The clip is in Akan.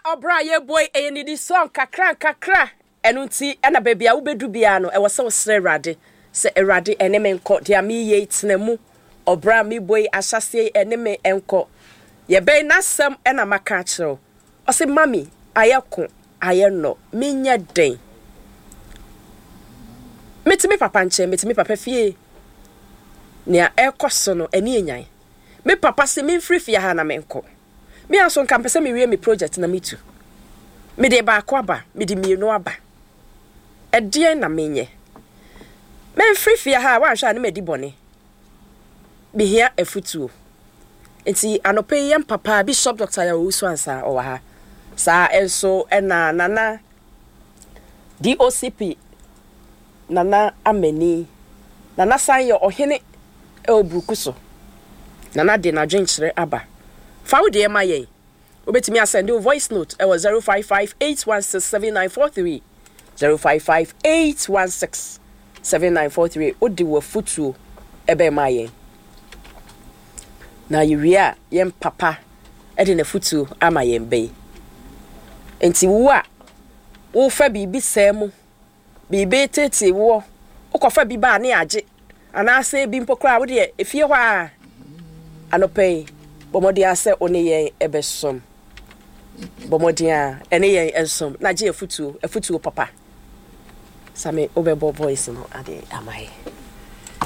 obra ye boy e ni di song kakra enu nti na baby a wo bedu bia no e wo se wo sere Awurade se Awurade ene me nko dia me ye tenemu obra me boy ahyase ene me enko ye be nasem na maka kire o se mami ayeko ayeno menya den metimi papa nche metimi papa fie nia ekoso no eni enyan me papa se me free fie ha na me enko me aso nka pese me wie me project na metu me de ba akwaba me de mienu aba edie na menye me free fie ha wa hwa na me di bone be here afutuo enti anope yem papa bishop Dr. ya Owusu ansa o ha sa enso na nana DOCP nana ameni nana san ye ohene e oburukuso nana de na dwenkyere aba fawo de ma yen obetimi asend your voice note e was 0558167943 0558167943 odi wo futuo ebe ma yen na yiria yem papa e de na futuo ama yen be enti wo a wo fa bibi semu bibi tete wo ukofa biba ne age anase bi mpokra wo de efie hɔ a anopei bomodi ase oni yen ebesom bomodi a ene yen ensom na je afutuo papa same obebo voice no ade amaye